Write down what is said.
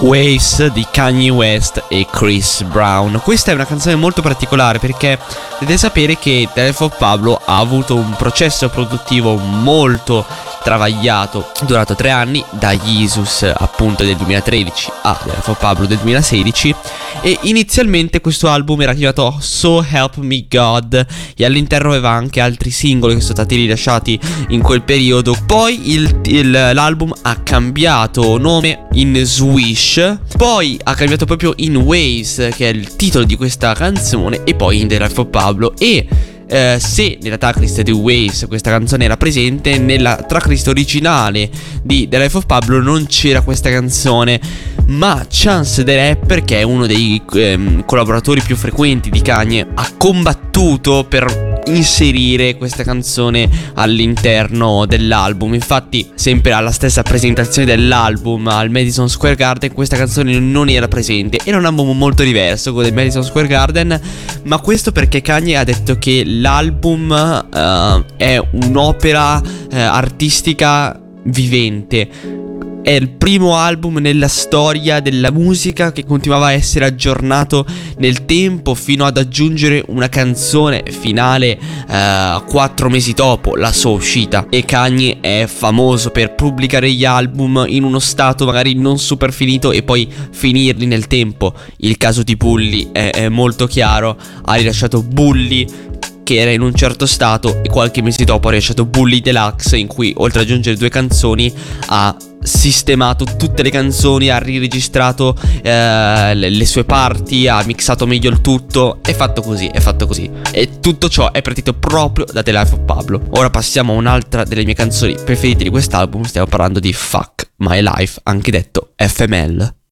Waves di Kanye West e Chris Brown. Questa è una canzone molto particolare perché dovete sapere che The Life of Pablo ha avuto un processo produttivo molto travagliato, durato 3 anni, da Jesus appunto del 2013 a The Life of Pablo del 2016, e inizialmente questo album era chiamato So Help Me God e all'interno aveva anche altri singoli che sono stati rilasciati in quel periodo. Poi l'album ha cambiato nome in Swish, poi ha cambiato proprio in Waves, che è il titolo di questa canzone, e poi in The Life of Pablo. E se nella tracklist di Waves questa canzone era presente, nella tracklist originale di The Life of Pablo non c'era questa canzone, ma Chance the Rapper, che è uno dei collaboratori più frequenti di Kanye, ha combattuto per inserire questa canzone all'interno dell'album. Infatti, sempre alla stessa presentazione dell'album al Madison Square Garden, questa canzone non era presente. Era un album molto diverso con il Madison Square Garden, ma questo perché Kanye ha detto che l'album è un'opera artistica vivente. È il primo album nella storia della musica che continuava a essere aggiornato nel tempo, fino ad aggiungere una canzone finale 4 mesi dopo la sua uscita. E Kanye è famoso per pubblicare gli album in uno stato magari non super finito e poi finirli nel tempo. Il caso di Bully è molto chiaro. Ha rilasciato Bully che era in un certo stato e qualche mese dopo ha rilasciato Bully Deluxe, in cui oltre ad aggiungere 2 canzoni ha sistemato tutte le canzoni, ha riregistrato le sue parti, ha mixato meglio il tutto. È fatto così. E tutto ciò è partito proprio da The Life of Pablo. Ora passiamo a un'altra delle mie canzoni preferite di quest'album. Stiamo parlando di Fuck My Life, anche detto FML.